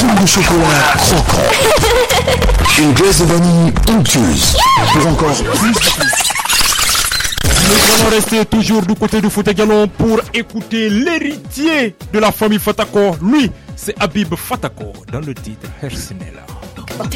crème de chocolat croquant. Une glace de vanille onctueuse. Pour encore plus. Nous allons rester toujours du côté du Fouta Djallon pour écouter l'héritier de la famille Fatako. Lui, c'est Habib Fatako dans le titre Hersinella.